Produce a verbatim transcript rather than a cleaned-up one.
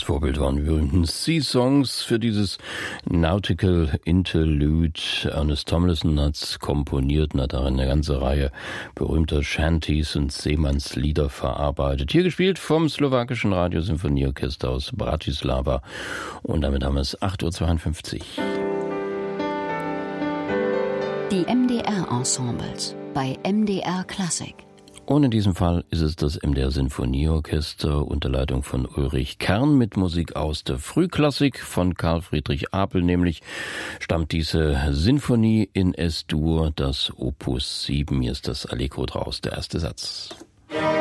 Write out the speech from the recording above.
Vorbild waren die berühmten Sea-Songs für dieses Nautical Interlude. Ernest Tomlinson hat's komponiert und hat darin eine ganze Reihe berühmter Shanties und Seemannslieder verarbeitet. Hier gespielt vom slowakischen Radiosymphonieorchester aus Bratislava. Und damit haben wir es acht Uhr zweiundfünfzig. Die M D R-Ensembles bei M D R Klassik. Und in diesem Fall ist es das M D R Sinfonieorchester unter Leitung von Ulrich Kern mit Musik aus der Frühklassik. Von Karl Friedrich Apel nämlich stammt diese Sinfonie in S-Dur, das Opus sieben. Hier ist das Allegro draus, der erste Satz.